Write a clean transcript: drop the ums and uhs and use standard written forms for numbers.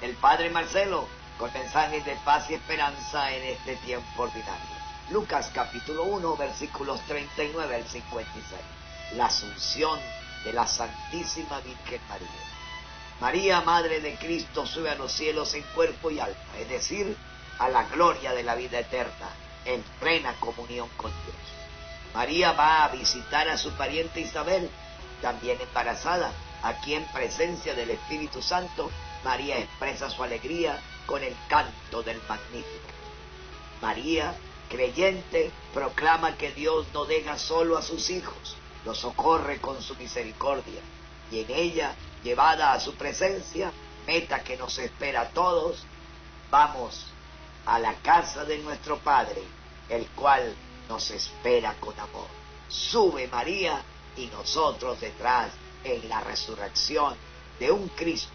el Padre Marcelo, con mensajes de paz y esperanza en este tiempo ordinario. Lucas capítulo 1, versículos 39 al 56. La Asunción de la Santísima Virgen María. María, Madre de Cristo, sube a los cielos en cuerpo y alma, es decir, a la gloria de la vida eterna, en plena comunión con Dios. María va a visitar a su pariente Isabel, también embarazada. Aquí, en presencia del Espíritu Santo, María expresa su alegría con el canto del Magníficat. María, creyente, proclama que Dios no deja solo a sus hijos, los socorre con su misericordia, y en ella, llevada a su presencia, meta que nos espera a todos, vamos a la casa de nuestro Padre, el cual nos espera con amor. Sube María y nosotros detrás en la resurrección de un Cristo